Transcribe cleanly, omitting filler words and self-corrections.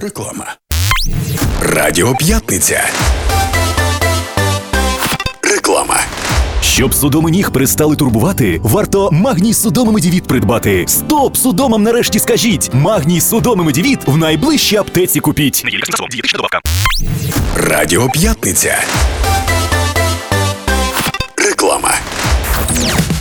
Реклама. Радіо П'ятниця. Реклама. Щоб судоми ніг перестали турбувати, варто Магній Судоми Медівіт придбати. Стоп судомам нарешті скажіть! Магній Судоми Медівіт в найближчій аптеці купіть. Дієтична добавка. Радіо П'ятниця. Реклама.